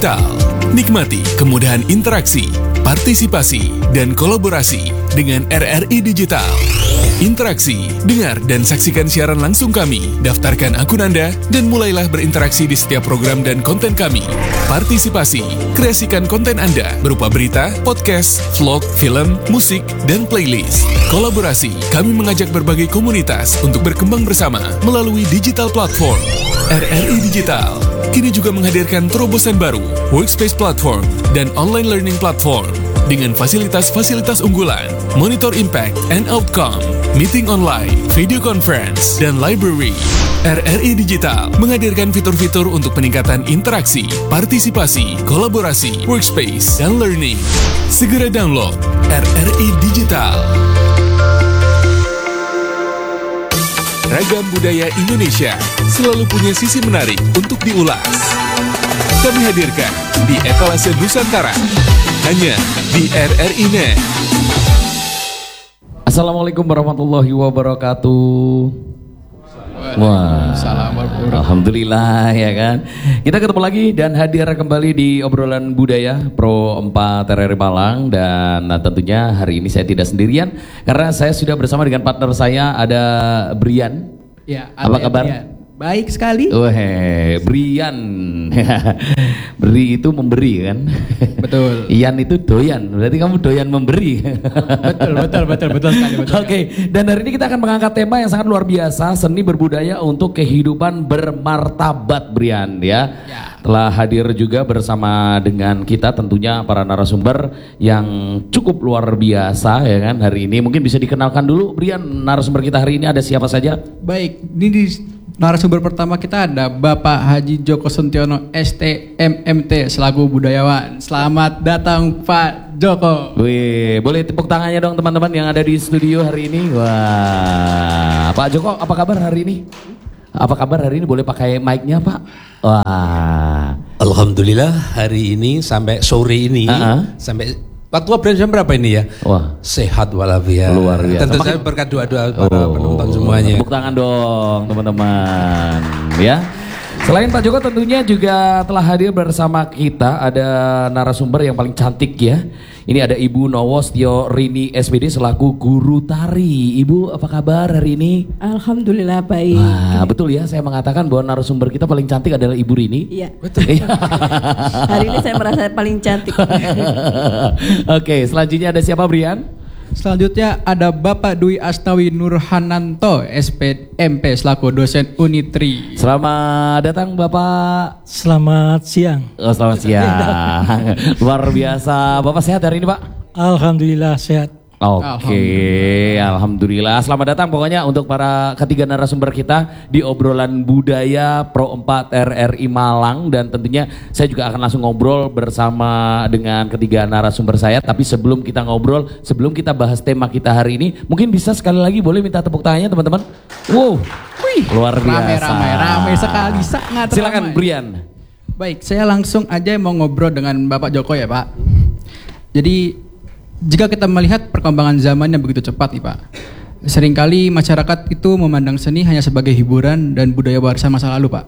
Digital. Nikmati kemudahan interaksi, partisipasi, dan kolaborasi dengan RRI Digital. Interaksi, dengar dan saksikan siaran langsung kami, daftarkan akun Anda, dan mulailah berinteraksi di setiap program dan konten kami. Partisipasi, kreasikan konten Anda berupa berita, podcast, vlog, film, musik, dan playlist. Kolaborasi, kami mengajak berbagai komunitas untuk berkembang bersama melalui digital platform. RRI Digital kini juga menghadirkan terobosan baru, workspace platform, dan online learning platform dengan fasilitas-fasilitas unggulan, monitor impact and outcome, meeting online, video conference, dan library. RRI Digital menghadirkan fitur-fitur untuk peningkatan interaksi, partisipasi, kolaborasi, workspace, dan learning. Segera download RRI Digital. Ragam budaya Indonesia selalu punya sisi menarik untuk diulas. Kami hadirkan di Etalase Nusantara, hanya di RRI Net. Assalamualaikum warahmatullahi wabarakatuh. Wah, alhamdulillah ya kan. Kita ketemu lagi dan hadir kembali di obrolan budaya Pro 4 RRI Malang. Dan tentunya hari ini saya tidak sendirian karena saya sudah bersama dengan partner saya, ada Brian. Ya, apa kabar? Brian. Baik sekali. Brian. Beri itu memberi kan? Betul. Ian itu doyan. Berarti kamu doyan memberi. betul sekali. Oke, dan hari ini kita akan mengangkat tema yang sangat luar biasa, seni berbudaya untuk kehidupan bermartabat, Brian ya. Telah hadir juga bersama dengan kita tentunya para narasumber yang cukup luar biasa ya kan hari ini. Mungkin bisa dikenalkan dulu, Brian, narasumber kita hari ini ada siapa saja? Baik, ini di narasumber pertama kita ada Bapak Haji Joko Sentiono ST MMT selaku budayawan. Selamat datang Pak Joko. Wih, boleh tepuk tangannya dong teman-teman yang ada di studio hari ini. Wah, Pak Joko, apa kabar hari ini? Apa kabar hari ini? Boleh pakai mic-nya Pak? Wah, alhamdulillah hari ini sampai sore ini sampai waktu obrolan jam berapa ini ya? Wah, sehat walafiat. Luar biasa. Tentu saja berkat doa-doa para penonton semuanya. Tepuk tangan dong teman-teman ya. Selain Pak Joko tentunya juga telah hadir bersama kita ada narasumber yang paling cantik ya. Ini ada Ibu Nowostyo Rini SPD selaku guru tari. Ibu apa kabar hari ini? Alhamdulillah baik. Wah, betul ya, saya mengatakan bahwa narasumber kita paling cantik adalah Ibu Rini. Iya. Betul. Hari ini saya merasa paling cantik. Oke, selanjutnya ada siapa, Brian? Selanjutnya ada Bapak Dwi Astawi Nurhananto SPMP selaku dosen Unitri. Selamat datang Bapak. Selamat siang. Oh, selamat siang. Luar biasa. Bapak sehat hari ini Pak? Alhamdulillah sehat. Oke, alhamdulillah. Selamat datang pokoknya untuk para ketiga narasumber kita di obrolan budaya Pro 4 RRI Malang. Dan tentunya saya juga akan langsung ngobrol bersama dengan ketiga narasumber saya. Tapi sebelum kita ngobrol, sebelum kita bahas tema kita hari ini, mungkin bisa sekali lagi boleh minta tepuk tangannya teman-teman. Wow, luar biasa. Rame sekali, sangat ramai. Silakan Brian. Baik, saya langsung aja mau ngobrol dengan Bapak Joko ya Pak. Jadi jika kita melihat perkembangan zaman yang begitu cepat nih Pak, seringkali masyarakat itu memandang seni hanya sebagai hiburan dan budaya warisan masa lalu Pak.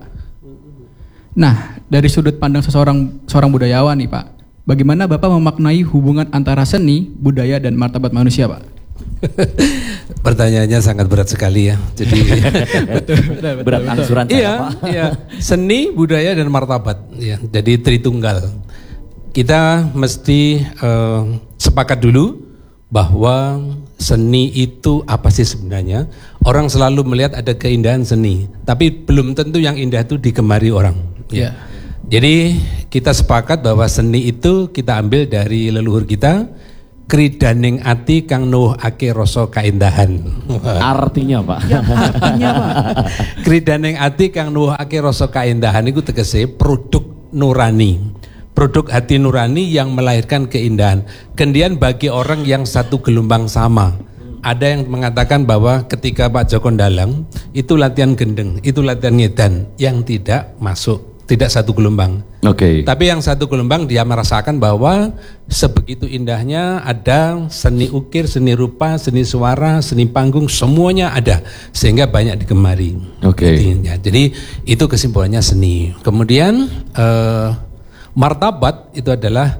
Nah, dari sudut pandang seorang budayawan nih Pak, bagaimana Bapak memaknai hubungan antara seni, budaya dan martabat manusia Pak? Pertanyaannya sangat berat sekali ya. Jadi berat angsuran saya Pak. Iya, seni, budaya dan martabat. Ya, jadi Tritunggal. Kita mesti sepakat dulu bahwa seni itu apa sih sebenarnya. Orang selalu melihat ada keindahan seni, tapi belum tentu yang indah itu digemari orang. Ya. Jadi kita sepakat bahwa seni itu kita ambil dari leluhur kita, kridaning ati kang nuwuhake rasa kaindahan. Artinya Pak? Ya, artinya Pak. Kridaning ati kang nuwuhake rasa kaindahan itu tegese produk nurani. Produk hati nurani yang melahirkan keindahan. Kemudian bagi orang yang satu gelombang sama, ada yang mengatakan bahwa ketika Pak Joko Ndalang itu latihan gendeng, itu latihan ngedan, yang tidak masuk, tidak satu gelombang. Oke. Tapi yang satu gelombang dia merasakan bahwa sebegitu indahnya ada seni ukir, seni rupa, seni suara, seni panggung, semuanya ada sehingga banyak digemari. Oke. Jadi itu kesimpulannya seni. Kemudian Martabat itu adalah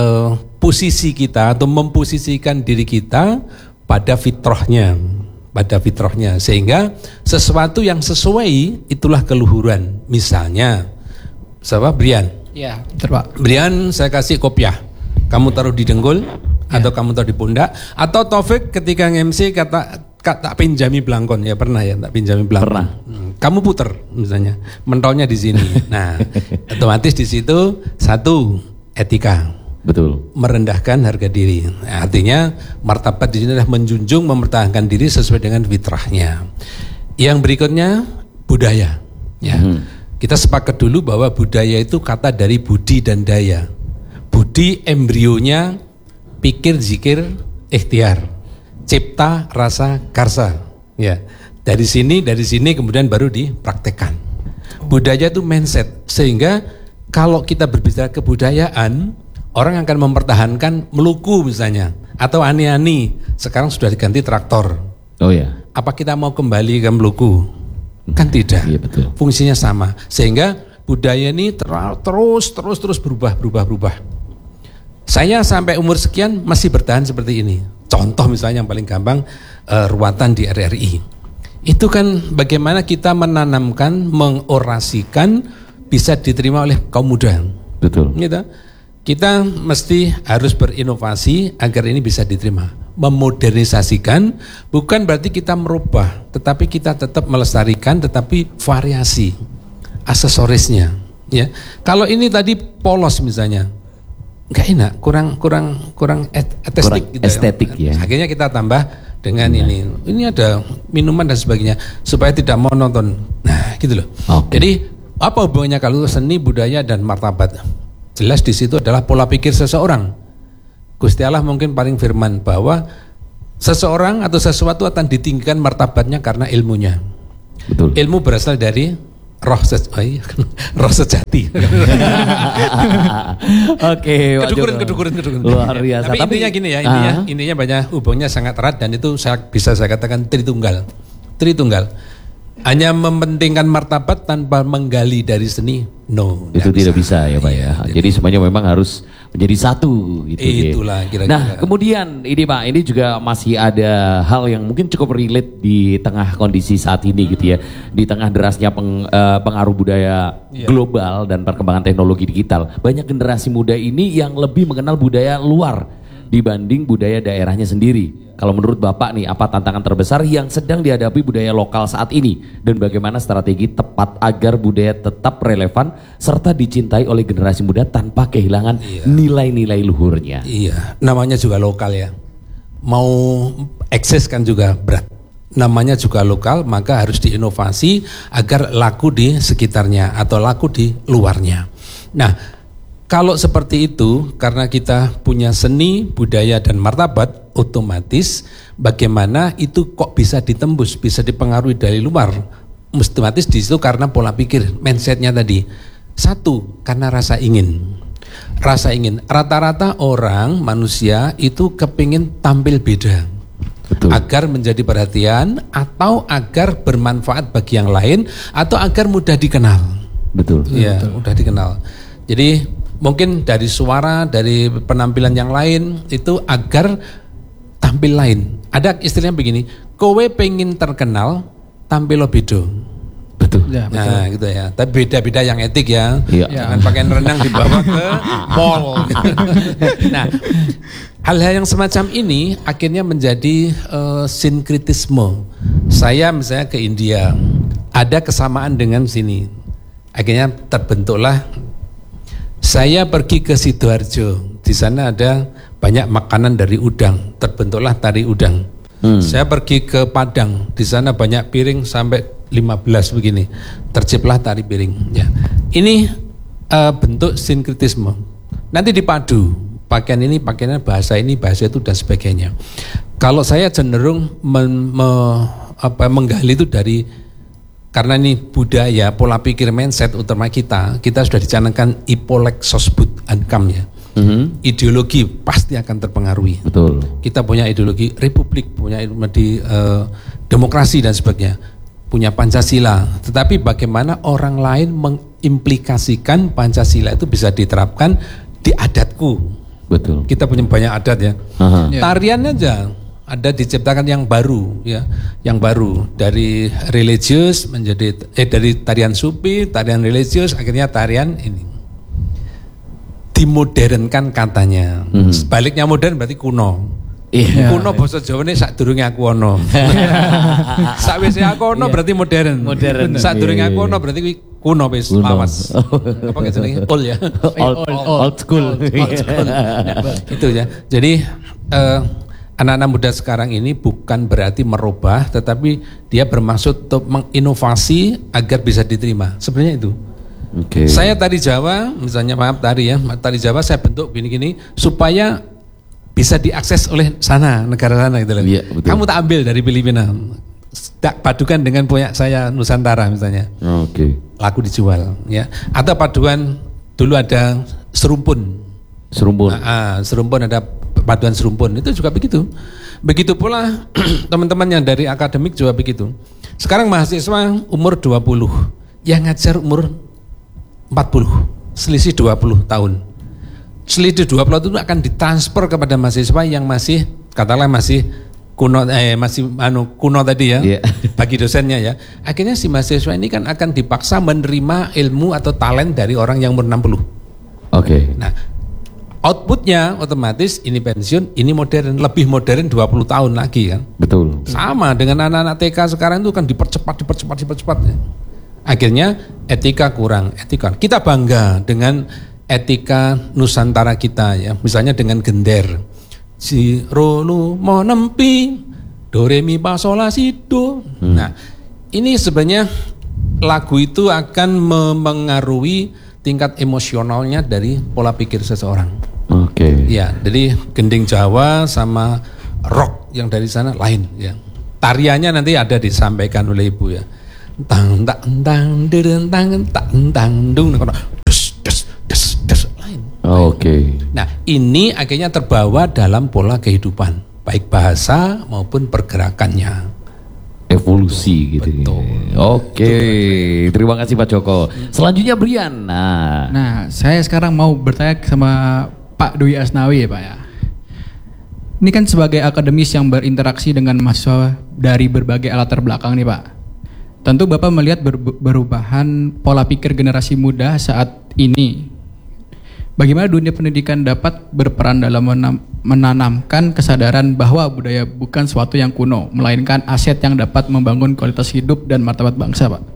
posisi kita atau memposisikan diri kita pada fitrahnya, sehingga sesuatu yang sesuai itulah keluhuran. Misalnya, siapa? Brian. Iya, betul Pak. Brian, saya kasih kopiah, kamu taruh di dengkul atau kamu taruh di pundak, atau Taufik ketika nge-MC kata tak pinjami belangkon, ya pernah ya, tak pinjami belangkon. Pernah. Kamu puter misalnya, mentolnya di sini. Nah, otomatis di situ satu etika. Betul. Merendahkan harga diri. Nah, artinya martabat di sini adalah menjunjung, mempertahankan diri sesuai dengan fitrahnya. Yang berikutnya budaya. Ya, kita sepakat dulu bahwa budaya itu kata dari budi dan daya. Budi embrionya pikir, zikir, ikhtiar, cipta, rasa, karsa. Ya, dari sini kemudian baru dipraktekkan. Budaya itu mindset, sehingga kalau kita berbicara kebudayaan, orang akan mempertahankan meluku misalnya, atau ani-ani. Sekarang sudah diganti traktor. Oh ya. Apa kita mau kembali ke meluku? Kan tidak. Iya, betul. Fungsinya sama. Sehingga budaya ini terus berubah. Saya sampai umur sekian masih bertahan seperti ini. Contoh misalnya yang paling gampang, ruatan di RRI. Itu kan bagaimana kita menanamkan, mengorasikan, bisa diterima oleh kaum muda. Betul. Gitu. Kita mesti harus berinovasi agar ini bisa diterima. Memodernisasikan bukan berarti kita merubah, tetapi kita tetap melestarikan, tetapi variasi aksesorisnya. Ya, kalau ini tadi polos misalnya, nggak enak, kurang estetik, gitu estetik ya. Akhirnya kita tambah dengan ini ada minuman dan sebagainya supaya tidak monoton. Nah, gitu loh. Oke. Jadi apa hubungannya kalau seni, budaya dan martabat? Jelas di situ adalah pola pikir seseorang. Gusti Allah mungkin paling firman bahwa seseorang atau sesuatu akan ditinggikan martabatnya karena ilmunya. Betul. Ilmu berasal dari roh sejati. Oke, Pak Joko. Kedukuran. Luar biasa. Tapi intinya gini ya, intinya banyak hubungannya sangat erat, dan itu bisa saya katakan tritunggal. Hanya mementingkan martabat tanpa menggali dari seni, no. Itu tidak bisa ya Pak ya. Jadi semuanya memang harus menjadi satu gitu. Itulah kira-kira. Nah, kemudian ini Pak, ini juga masih ada hal yang mungkin cukup relate di tengah kondisi saat ini gitu ya. Di tengah derasnya pengaruh budaya global dan perkembangan teknologi digital. Banyak generasi muda ini yang lebih mengenal budaya luar dibanding budaya daerahnya sendiri. Kalau menurut Bapak nih, apa tantangan terbesar yang sedang dihadapi budaya lokal saat ini? Dan bagaimana strategi tepat agar budaya tetap relevan serta dicintai oleh generasi muda tanpa kehilangan nilai-nilai luhurnya? Iya, namanya juga lokal ya. Mau eksis kan juga berat. Namanya juga lokal, maka harus diinovasi agar laku di sekitarnya atau laku di luarnya. Nah, kalau seperti itu, karena kita punya seni, budaya, dan martabat, otomatis bagaimana itu kok bisa ditembus, bisa dipengaruhi dari luar. Otomatis di situ karena pola pikir, mindsetnya tadi. Satu, karena rasa ingin. Rata-rata orang, manusia itu kepingin tampil beda. Betul. Agar menjadi perhatian, atau agar bermanfaat bagi yang lain, atau agar mudah dikenal. Betul. Iya, mudah dikenal. Jadi mungkin dari suara, dari penampilan yang lain itu agar tampil lain. Ada istilahnya begini, kowe pengen terkenal, tampil lo bedo. Betul. Ya, betul. Nah gitu ya, tapi beda-beda yang etik ya. Iya. Jangan pakaian renang dibawa ke mall. Nah, hal-hal yang semacam ini akhirnya menjadi sinkritisme. Saya misalnya ke India, ada kesamaan dengan sini. Akhirnya terbentuklah. Saya pergi ke Sidoarjo, di sana ada banyak makanan dari udang, terbentuklah tari udang. Saya pergi ke Padang, di sana banyak piring sampai 15 begini, terciptalah tari piring. Ya. Ini bentuk sinkritisme. Nanti dipadu, pakaian ini, pakaian bahasa ini, bahasa itu dan sebagainya. Kalau saya cenderung menggali itu dari, karena ini budaya, pola pikir, mindset utama kita sudah dicanangkan ipolek sosbud ankam ya. Ideologi pasti akan terpengaruhi. Betul. Kita punya ideologi republik, punya ideologi demokrasi dan sebagainya. punya Pancasila, tetapi bagaimana orang lain mengimplikasikan Pancasila itu bisa diterapkan di adatku. Betul. Kita punya banyak adat ya. Aha. Tariannya aja ada diciptakan yang baru ya, yang baru dari religius menjadi dari tarian sufi, tarian religius, akhirnya tarian ini dimodernkan katanya. Sebaliknya modern berarti kuno. Iya. Kuno basa Jawane sadurunge aku ono. Sakwise aku ono berarti modern. Modern. Sadurunge Iya, aku iya. ono berarti kuwi kuno wis Kuno. lawas. Apa jenenge? Old ya. Old school. Itu ya. Jadi anak-anak muda sekarang ini bukan berarti merubah, tetapi dia bermaksud untuk menginovasi agar bisa diterima. Sebenarnya itu. Oke. Saya tari Jawa, misalnya maaf tari ya, tari Jawa saya bentuk gini-gini supaya bisa diakses oleh sana, negara sana gitu loh. Iya, betul. Kamu tak ambil dari Filipina, tak padukan dengan punya saya Nusantara misalnya, Oke. laku dijual ya. Atau paduan dulu ada serumpun. Serumpun. Serumpun ada paduan serumpun itu juga begitu. Begitu pula teman-teman yang dari akademik juga begitu. Sekarang mahasiswa umur 20, yang ngajar umur 40, selisih 20 tahun. Selisih 20 itu akan ditransfer kepada mahasiswa yang masih katakanlah masih kuno kuno tadi ya. Yeah. Bagi dosennya ya. Akhirnya si mahasiswa ini kan akan dipaksa menerima ilmu atau talent dari orang yang umur 60. Oke. Nah, outputnya otomatis ini pensiun, ini modern, lebih modern 20 tahun lagi kan. Betul. Sama dengan anak-anak TK sekarang itu kan dipercepat ya. Akhirnya etika kurang, etika. Kita bangga dengan etika Nusantara kita ya. Misalnya dengan gender. Si ro lu mo nempi do re mi fa sol la si do. Nah, ini sebenarnya lagu itu akan memengaruhi tingkat emosionalnya dari pola pikir seseorang. Oke. Ya, jadi gending Jawa sama rock yang dari sana lain ya. Tariannya nanti ada disampaikan oleh Ibu ya. Tang tak tang deren tang tak tang dung des lain. Oke. Nah, ini akhirnya terbawa dalam pola kehidupan, baik bahasa maupun pergerakannya. Evolusi gitu. Betul. Oke. Terima kasih Pak Joko. Selanjutnya Brian. Nah, saya sekarang mau bertanya sama Pak Dwi Asnawi ya Pak ya. Ini kan sebagai akademis yang berinteraksi dengan mahasiswa dari berbagai latar belakang nih Pak. Tentu Bapak melihat perubahan pola pikir generasi muda saat ini. Bagaimana dunia pendidikan dapat berperan dalam menanamkan kesadaran bahwa budaya bukan sesuatu yang kuno, melainkan aset yang dapat membangun kualitas hidup dan martabat bangsa, Pak?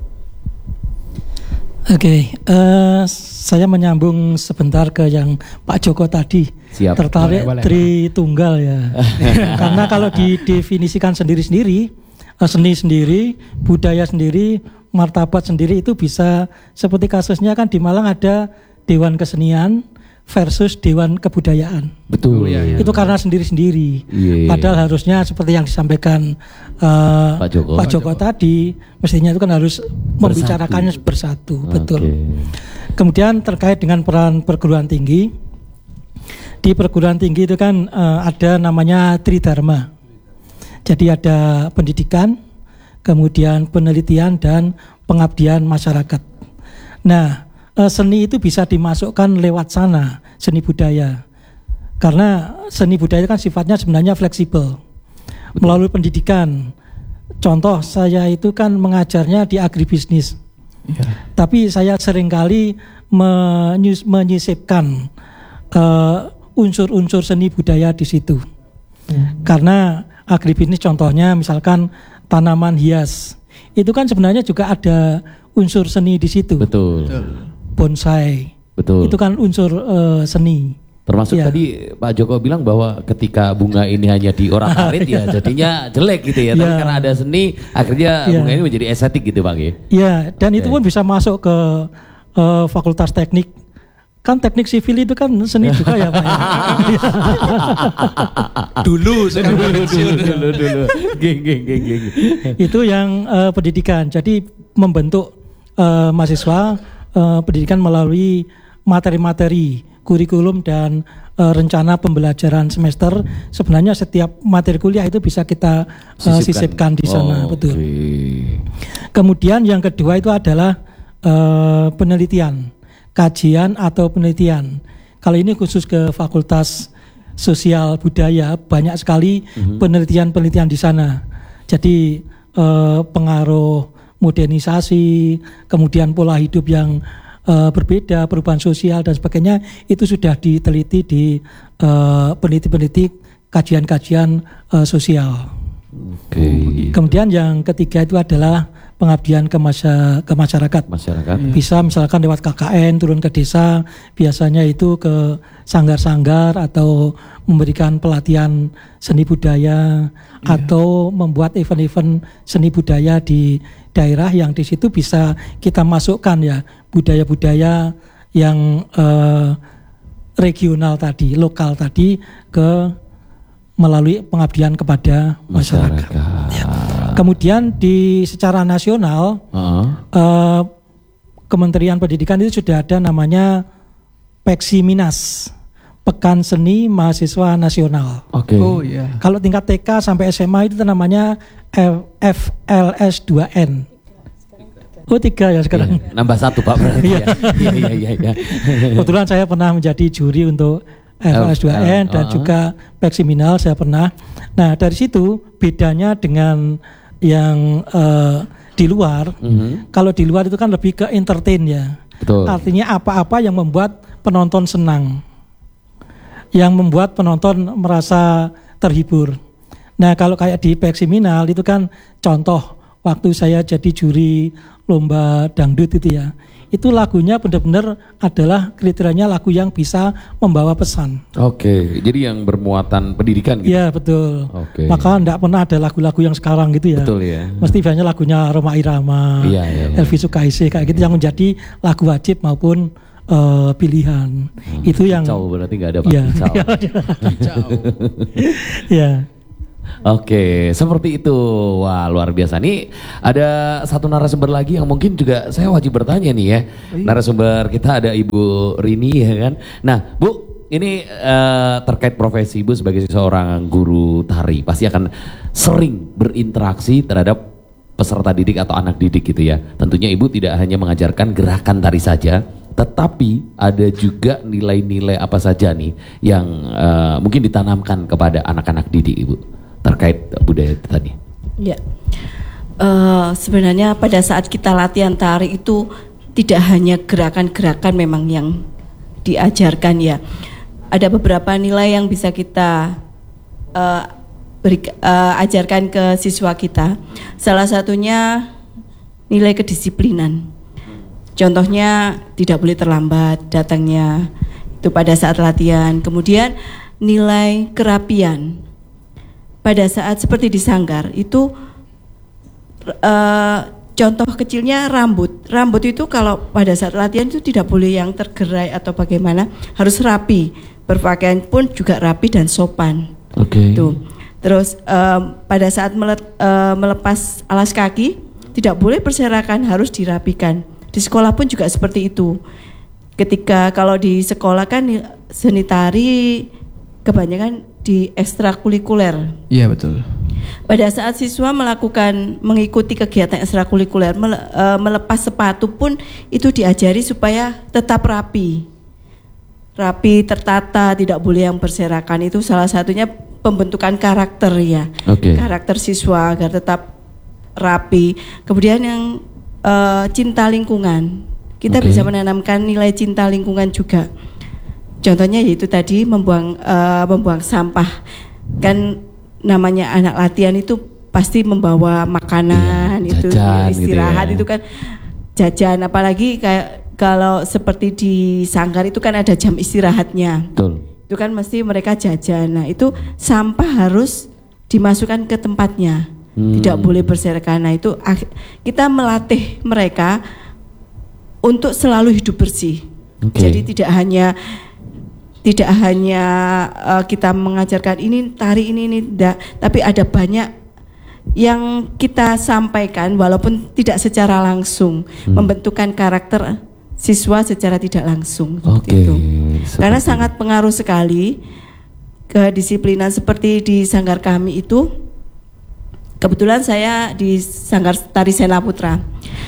Oke, saya menyambung sebentar ke yang Pak Joko tadi. Siap. Tertarik Boleh, Tritunggal ya. Karena kalau didefinisikan sendiri-sendiri, seni sendiri, budaya sendiri, martabat sendiri itu bisa seperti kasusnya kan di Malang ada Dewan Kesenian versus Dewan Kebudayaan. Betul. Itu karena sendiri-sendiri. Iya. Padahal harusnya seperti yang disampaikan Pak Joko tadi, mestinya itu kan harus membicarakannya bersatu. Betul. Kemudian terkait dengan peran perguruan tinggi, di perguruan tinggi itu kan ada namanya Tridharma. Jadi ada pendidikan, kemudian penelitian dan pengabdian masyarakat. Nah, seni itu bisa dimasukkan lewat sana, seni budaya. Karena seni budaya kan sifatnya sebenarnya fleksibel. Melalui pendidikan. Contoh saya itu kan mengajarnya di agribisnis. Ya. Tapi saya seringkali menyisipkan unsur-unsur seni budaya di situ. Karena agribisnis contohnya misalkan tanaman hias. Itu kan sebenarnya juga ada unsur seni di situ. Betul. Bonsai. Betul. Itu kan unsur seni. Termasuk ya. tadi Pak Joko bilang bahwa ketika bunga ini hanya diorak-arit ya jadinya jelek gitu ya. Tapi karena ada seni akhirnya bunga ini menjadi estetik gitu Pak. Iya, dan itu pun bisa masuk ke fakultas teknik. Kan teknik sipil itu kan seni juga ya Pak. Dulu. Geng. Itu yang pendidikan. Jadi membentuk mahasiswa pendidikan melalui materi-materi kurikulum dan rencana pembelajaran semester, sebenarnya setiap materi kuliah itu bisa kita sisipkan di sana. Betul. Kemudian yang kedua itu adalah penelitian, kajian atau penelitian. Kalau ini khusus ke Fakultas Sosial Budaya, banyak sekali penelitian-penelitian di sana. Jadi pengaruh modernisasi, kemudian pola hidup yang berbeda, perubahan sosial dan sebagainya, itu sudah diteliti di peneliti-peneliti kajian-kajian sosial. Kemudian yang ketiga itu adalah pengabdian ke masyarakat. Bisa misalkan lewat KKN turun ke desa, biasanya itu ke sanggar-sanggar atau memberikan pelatihan seni budaya, atau membuat event-event seni budaya di daerah yang di situ bisa kita masukkan ya budaya-budaya yang regional tadi, lokal tadi, ke melalui pengabdian kepada masyarakat. Ya. Kemudian di secara nasional Kementerian Pendidikan itu sudah ada namanya Peksiminas, Pekan Seni Mahasiswa Nasional. Kalau tingkat TK sampai SMA itu namanya FLS2N. Oh 3 ya sekarang. Nambah 1 Pak berarti ya. Iya. Kebetulan saya pernah menjadi juri untuk FLS2N dan juga Peksiminal saya pernah. Nah dari situ bedanya dengan yang di luar. Kalau di luar itu kan lebih ke entertain ya. Betul. Artinya apa-apa yang membuat penonton senang, yang membuat penonton merasa terhibur. Nah kalau kayak di Peksiminal itu kan contoh waktu saya jadi juri lomba dangdut itu ya, itu lagunya benar-benar adalah kriterianya lagu yang bisa membawa pesan. Jadi yang bermuatan pendidikan gitu? Iya betul. Maka tidak pernah ada lagu-lagu yang sekarang gitu ya. Betul ya. Mesti biasanya lagunya Rhoma Irama, Elvi Sukaesih kayak gitu yang menjadi lagu wajib maupun pilihan. Itu yang kicau berarti nggak ada Pak kicau. Ya. Seperti itu. Wah, luar biasa. Nih ada satu narasumber lagi yang mungkin juga saya wajib bertanya nih ya. Narasumber kita ada Ibu Rini ya kan. Nah, Bu, ini terkait profesi Ibu sebagai seorang guru tari, pasti akan sering berinteraksi terhadap peserta didik atau anak didik gitu ya. Tentunya Ibu tidak hanya mengajarkan gerakan tari saja, tetapi ada juga nilai-nilai apa saja nih yang mungkin ditanamkan kepada anak-anak didik Ibu terkait budaya itu tadi. Ya, sebenarnya pada saat kita latihan tari itu tidak hanya gerakan-gerakan memang yang diajarkan ya. Ada beberapa nilai yang bisa kita ajarkan ke siswa kita. Salah satunya nilai kedisiplinan. Contohnya tidak boleh terlambat datangnya itu pada saat latihan. Kemudian nilai kerapian. Pada saat seperti di sanggar itu contoh kecilnya rambut. Rambut itu kalau pada saat latihan itu tidak boleh yang tergerai atau bagaimana, harus rapi. Berpakaian pun juga rapi dan sopan. Tuh. Terus pada saat melepas alas kaki tidak boleh berserakan, harus dirapikan. Di sekolah pun juga seperti itu. Ketika kalau di sekolah kan seni tari kebanyakan di ekstrakurikuler. Iya betul. Pada saat siswa mengikuti kegiatan ekstrakurikuler, melepas sepatu pun itu diajari supaya tetap rapi, tertata, tidak boleh yang berserakan. Itu salah satunya pembentukan karakter ya, karakter siswa agar tetap rapi. Kemudian yang cinta lingkungan, kita bisa menanamkan nilai cinta lingkungan juga. Contohnya yaitu tadi membuang sampah. Kan namanya anak latihan itu pasti membawa makanan, itu istirahat gitu ya. Itu kan jajan, apalagi kayak kalau seperti di sanggar itu kan ada jam istirahatnya. Betul. Itu kan mesti mereka jajan. Nah, itu sampah harus dimasukkan ke tempatnya. Tidak boleh berserakan. Nah, itu kita melatih mereka untuk selalu hidup bersih. Jadi tidak hanya kita mengajarkan ini tari ini tidak, tapi ada banyak yang kita sampaikan walaupun tidak secara langsung, membentukkan karakter siswa secara tidak langsung seperti itu. Karena sangat pengaruh sekali kedisiplinan seperti di sanggar kami itu. Kebetulan saya di Sanggar Tari Sena Putra.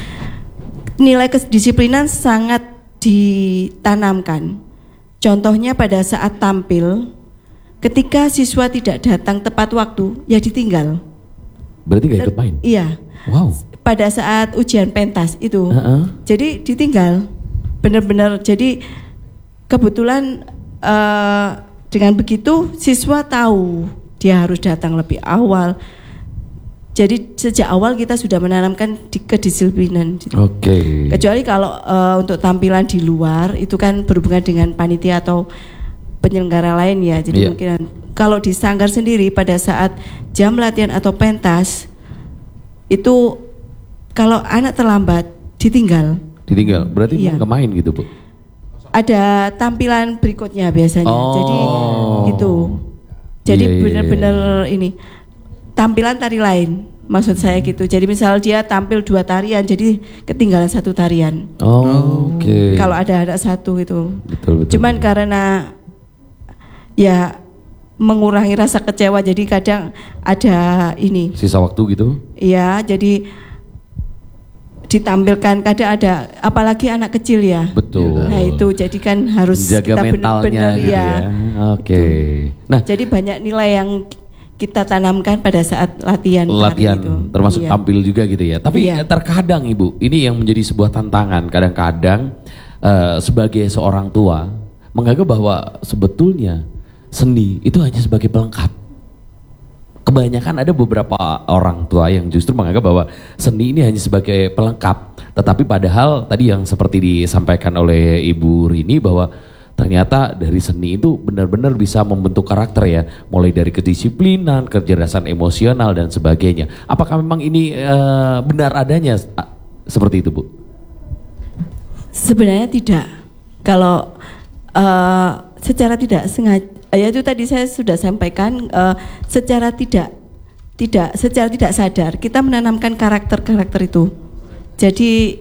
Nilai kedisiplinan sangat ditanamkan. Contohnya pada saat tampil, ketika siswa tidak datang tepat waktu, ya ditinggal. Berarti gak ikut main? Iya. Wow. Pada saat ujian pentas itu, jadi ditinggal. Benar-benar. Jadi kebetulan dengan begitu siswa tahu dia harus datang lebih awal. Jadi sejak awal kita sudah menanamkan kedisiplinan. Kecuali kalau untuk tampilan di luar itu kan berhubungan dengan panitia atau penyelenggara lain ya. Jadi mungkin kalau di sanggar sendiri pada saat jam latihan atau pentas itu kalau anak terlambat ditinggal. Berarti nggak main gitu, Bu? Ada tampilan berikutnya biasanya. Jadi gitu. Jadi benar-benar ini tampilan tari lain, maksud saya gitu. Jadi misal dia tampil 2 tarian, jadi ketinggalan 1 tarian. Kalau ada satu itu. Betul. Cuman karena ya mengurangi rasa kecewa, jadi kadang ada ini. Sisa waktu gitu? Iya, jadi ditampilkan kadang ada, apalagi anak kecil ya. Betul. Nah itu jadi kan harus jaga kita mentalnya gitu ya. Nah, jadi banyak nilai yang kita tanamkan pada saat latihan itu. Termasuk tampil juga gitu ya. Tapi terkadang Ibu, ini yang menjadi sebuah tantangan. Kadang-kadang sebagai seorang tua menganggap bahwa sebetulnya seni itu hanya sebagai pelengkap. Kebanyakan ada beberapa orang tua yang justru menganggap bahwa seni ini hanya sebagai pelengkap. Tetapi padahal tadi yang seperti disampaikan oleh Ibu Rini bahwa ternyata dari seni itu benar-benar bisa membentuk karakter ya, mulai dari kedisiplinan, kecerdasan emosional dan sebagainya. Apakah memang ini benar adanya seperti itu, Bu? Sebenarnya tidak. Kalau secara tidak sengaja, ya itu tadi saya sudah sampaikan, secara tidak sadar kita menanamkan karakter-karakter itu. Jadi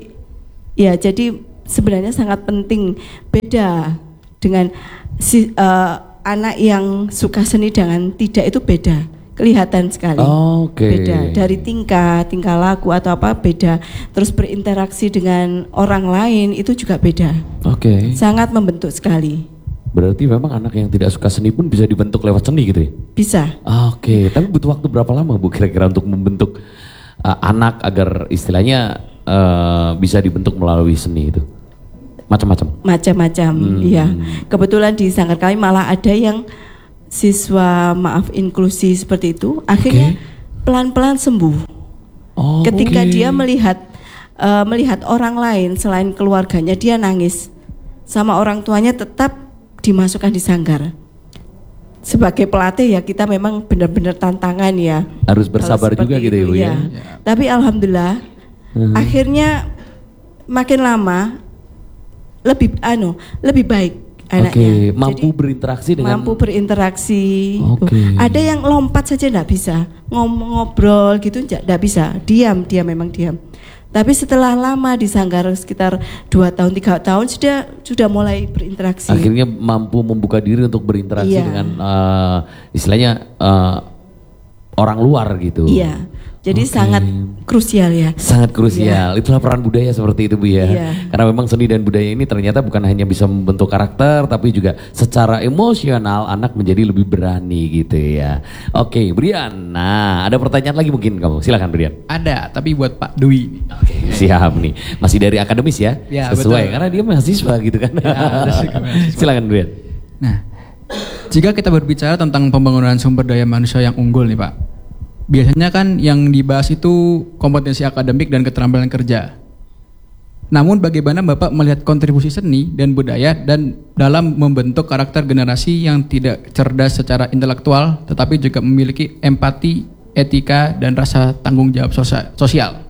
sebenarnya sangat penting. Beda dengan anak yang suka seni dengan tidak, itu beda, kelihatan sekali. Beda dari tingkah laku atau apa, beda. Terus berinteraksi dengan orang lain itu juga beda. Sangat membentuk sekali. Berarti memang anak yang tidak suka seni pun bisa dibentuk lewat seni gitu ya? Bisa. Tapi butuh waktu berapa lama, Bu, kira-kira untuk membentuk anak agar istilahnya bisa dibentuk melalui seni itu? Macam-macam. Iya. Kebetulan di sanggar kami malah ada yang siswa inklusi seperti itu, akhirnya pelan-pelan sembuh. Ketika dia melihat orang lain selain keluarganya, dia nangis sama orang tuanya, tetap dimasukkan di sanggar. Sebagai pelatih ya kita memang benar-benar tantangan ya. Harus bersabar juga gitu ya, Bu ya. Tapi alhamdulillah akhirnya makin lama lebih baik anaknya. Mampu berinteraksi dengan. Mampu berinteraksi. Ada yang lompat saja enggak bisa, ngobrol gitu enggak bisa, diam memang diam. Tapi setelah lama di sanggar sekitar 2 tahun 3 tahun sudah mulai berinteraksi. Akhirnya mampu membuka diri untuk berinteraksi dengan istilahnya orang luar gitu. Iya. Jadi sangat krusial ya. Sangat krusial. Itulah peran budaya seperti itu, Bu ya. Karena memang seni dan budaya ini ternyata bukan hanya bisa membentuk karakter, tapi juga secara emosional anak menjadi lebih berani gitu ya. Brian. Nah, ada pertanyaan lagi mungkin kamu. Silakan, Brian. Ada, tapi buat Pak Dwi. Siap nih. Masih dari akademis ya? Sesuai, betul. Karena dia mahasiswa gitu kan. Silakan, Brian. Nah, jika kita berbicara tentang pembangunan sumber daya manusia yang unggul nih, Pak, biasanya kan yang dibahas itu kompetensi akademik dan keterampilan kerja. Namun bagaimana Bapak melihat kontribusi seni dan budaya dan dalam membentuk karakter generasi yang tidak cerdas secara intelektual tetapi juga memiliki empati, etika dan rasa tanggung jawab sosial?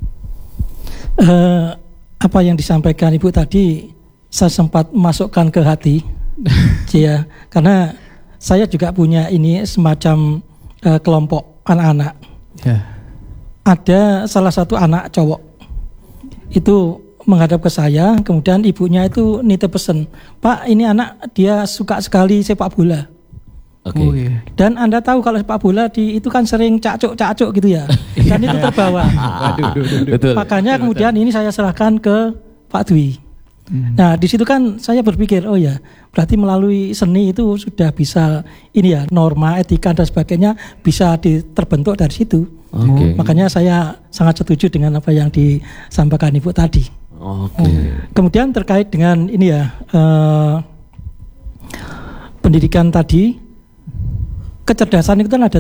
Apa yang disampaikan Ibu tadi saya sempat masukkan ke hati. Ya, karena saya juga punya ini semacam kelompok anak-anak. Ada salah satu anak cowok itu menghadap ke saya, kemudian ibunya itu nitip pesen, Pak ini anak dia suka sekali sepak bola. Oke. Okay. Dan Anda tahu kalau sepak bola itu kan sering cacuk gitu ya, dan itu terbawa. Betul. Makanya kemudian ini saya serahkan ke Pak Dwi. Nah di situ kan saya berpikir, oh ya berarti melalui seni itu sudah bisa ini ya, norma etika dan sebagainya bisa terbentuk dari situ. Okay. Makanya saya sangat setuju dengan apa yang disampaikan Ibu tadi. Kemudian terkait dengan ini ya, pendidikan tadi, kecerdasan itu kan ada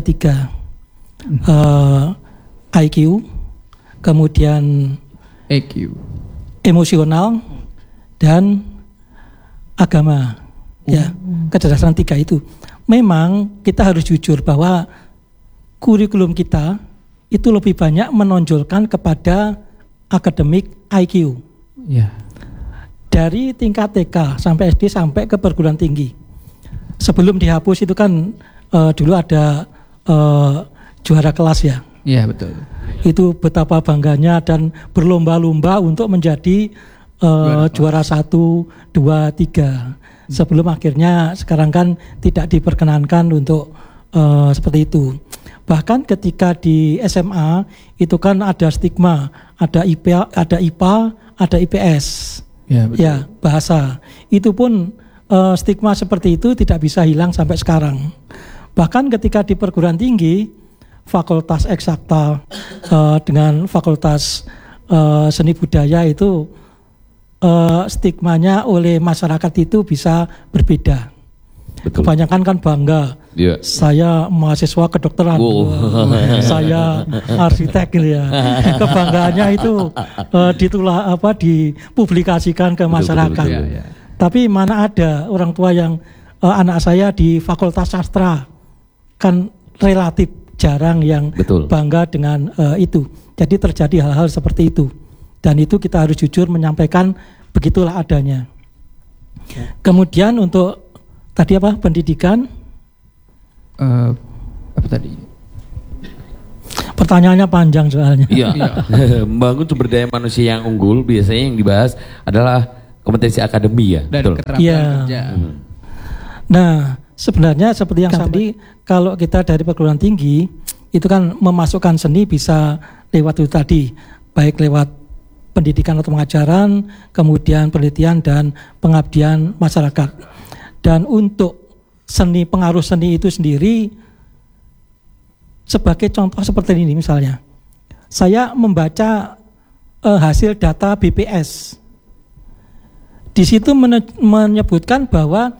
3, IQ, kemudian EQ, emosional, dan agama. Ya, kecerdasan 3 itu. Memang kita harus jujur bahwa kurikulum kita itu lebih banyak menonjolkan kepada akademik IQ. Ya. Dari tingkat TK sampai SD sampai ke perguruan tinggi. Sebelum dihapus itu kan dulu ada juara kelas ya. Iya betul. Itu betapa bangganya dan berlomba-lomba untuk menjadi juara 1, 2, 3. Sebelum akhirnya sekarang kan tidak diperkenankan untuk seperti itu. Bahkan ketika di SMA itu kan ada stigma, ada IPA, ada IPS. Ya, betul. Ya, bahasa. Itu pun stigma seperti itu tidak bisa hilang sampai sekarang. Bahkan ketika di perguruan tinggi, fakultas eksakta dengan fakultas seni budaya itu stigmanya oleh masyarakat itu bisa berbeda. Betul. Kebanyakan kan bangga, saya mahasiswa kedokteran, saya arsitek gitu ya. Kebanggaannya itu dipublikasikan ke masyarakat. Betul. Tapi mana ada orang tua yang anak saya di fakultas sastra, kan relatif jarang yang bangga dengan itu. Jadi terjadi hal-hal seperti itu. Dan itu kita harus jujur menyampaikan begitulah adanya. Kemudian untuk tadi apa, pendidikan? Apa tadi? Pertanyaannya panjang soalnya. Iya. Membangun sumber daya manusia yang unggul biasanya yang dibahas adalah kompetensi akademi ya. Dan keterampilan kerja. Nah, sebenarnya seperti yang tadi, kalau kita dari perguruan tinggi itu kan memasukkan seni bisa lewat itu tadi, baik lewat pendidikan atau pengajaran, kemudian penelitian dan pengabdian masyarakat. Dan untuk seni, pengaruh seni itu sendiri, sebagai contoh seperti ini misalnya, saya membaca hasil data BPS. Di situ menyebutkan bahwa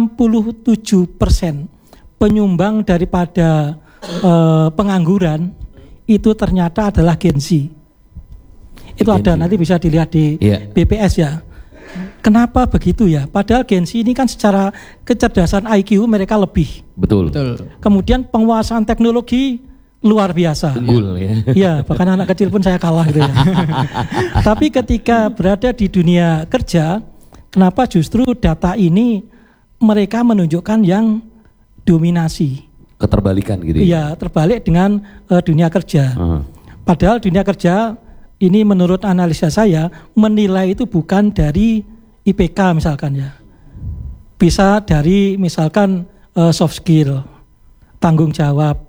67% penyumbang daripada pengangguran itu ternyata adalah Gen Z. Itu ada, nanti bisa dilihat di BPS ya. Kenapa begitu ya? Padahal Gen Z ini kan secara kecerdasan IQ mereka lebih. Betul. Kemudian penguasaan teknologi luar biasa. Unggul ya. Ya, bahkan anak kecil pun saya kalah gitu ya. Tapi ketika berada di dunia kerja, kenapa justru data ini mereka menunjukkan yang dominasi? Keterbalikan gitu ya? Iya, terbalik dengan dunia kerja. Padahal dunia kerja ini menurut analisa saya menilai itu bukan dari IPK misalkan ya. Bisa dari misalkan soft skill, tanggung jawab,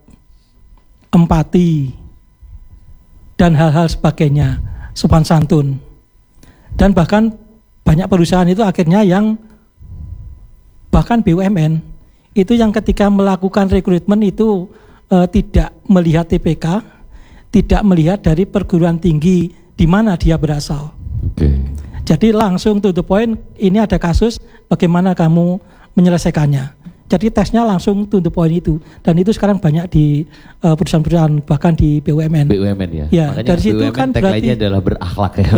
empati, dan hal-hal sebagainya, sopan santun. Dan bahkan banyak perusahaan itu akhirnya yang bahkan BUMN itu yang ketika melakukan rekrutmen itu tidak melihat TPK, tidak melihat dari perguruan tinggi di mana dia berasal. Jadi langsung to the point, ini ada kasus, bagaimana kamu menyelesaikannya. Jadi tesnya langsung to the point itu, dan itu sekarang banyak di perusahaan-perusahaan, bahkan di BUMN. BUMN ya. Ya, makanya dari situ BUMN kan berarti adalah berakhlak ya.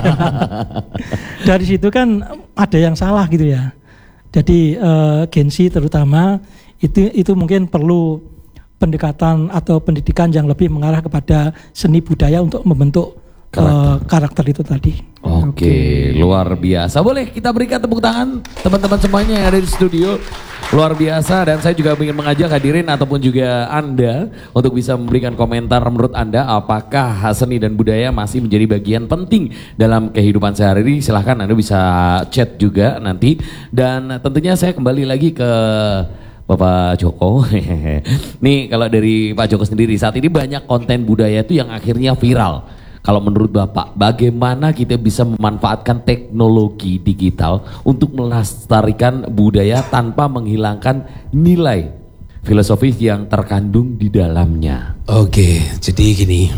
Dari situ kan ada yang salah gitu ya. Jadi Gen Z terutama itu mungkin perlu pendekatan atau pendidikan yang lebih mengarah kepada seni budaya untuk membentuk karakter itu tadi. Oke, luar biasa. Boleh kita berikan tepuk tangan teman-teman semuanya yang ada di studio. Luar biasa, dan saya juga ingin mengajak hadirin ataupun juga Anda untuk bisa memberikan komentar menurut Anda apakah seni dan budaya masih menjadi bagian penting dalam kehidupan sehari-hari. Silahkan Anda bisa chat juga nanti. Dan tentunya saya kembali lagi ke Bapak Joko. Nih kalau dari Pak Joko sendiri, saat ini banyak konten budaya itu yang akhirnya viral. Kalau menurut Bapak, bagaimana kita bisa memanfaatkan teknologi digital untuk melestarikan budaya tanpa menghilangkan nilai filosofis yang terkandung di dalamnya? Oke, jadi gini,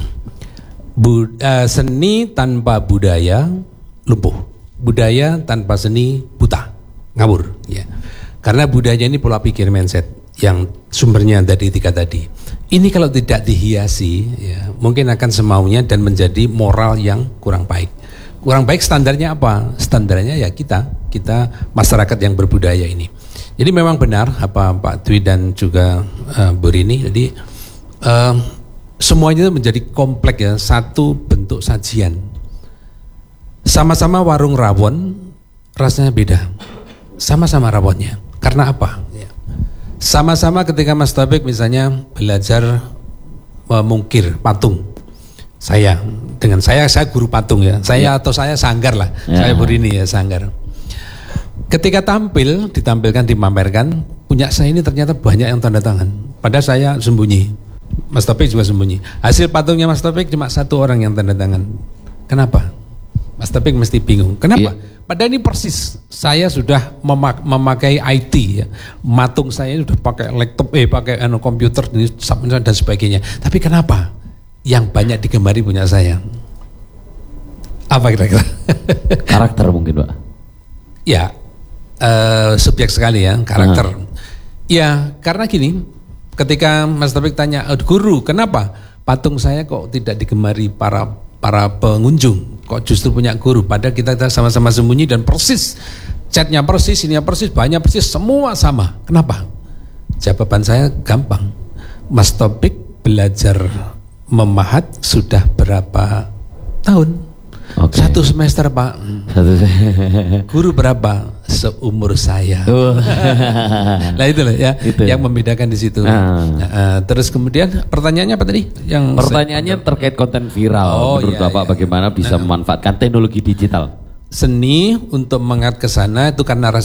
seni tanpa budaya lumpuh, budaya tanpa seni buta, ngawur. Ya. Karena budaya ini pola pikir mindset yang sumbernya dari 3 tadi. Ini kalau tidak dihiasi, ya, mungkin akan semaunya dan menjadi moral yang kurang baik. Kurang baik standarnya apa? Standarnya ya kita masyarakat yang berbudaya ini. Jadi memang benar apa Pak Dwi dan juga Bu Rini. Jadi semuanya itu menjadi kompleks ya, satu bentuk sajian. Sama-sama warung rawon, rasanya beda. Sama-sama rawonnya. Karena apa? Sama-sama ketika Mas Taufik misalnya belajar mengukir patung. Saya guru patung ya. Saya atau saya sanggar lah. Saya Burini ya sanggar. Ketika ditampilkan, dimamerkan, punya saya ini ternyata banyak yang tanda tangan. Padahal saya sembunyi. Mas Taufik juga sembunyi. Hasil patungnya Mas Taufik cuma 1 orang yang tanda tangan. Kenapa? Mas Taufik mesti bingung. Kenapa? Padahal ini persis, saya sudah memakai IT ya. Matung saya sudah pakai laptop, pakai komputer dan sebagainya. Tapi kenapa yang banyak digemari punya saya? Apa kira-kira? Karakter mungkin Pak. Ya, subjek sekali ya, karakter. Ya, karena gini, ketika Mas Taufik tanya, guru kenapa patung saya kok tidak digemari para pengunjung, kok justru punya guru, padahal kita sama-sama sembunyi dan persis, catnya persis, ininya persis, banyak persis, semua sama. Kenapa? Jawaban saya gampang. Mas Taufik belajar memahat sudah berapa tahun? Okay. 1 semester Pak. Guru berapa? Seumur saya. Nah itu loh ya, yang membedakan di situ. Terus kemudian pertanyaannya apa tadi? Pertanyaannya terkait konten viral. Menurut Bapak bagaimana bisa memanfaatkan teknologi digital? Seni untuk mengangkat ke sana itu karena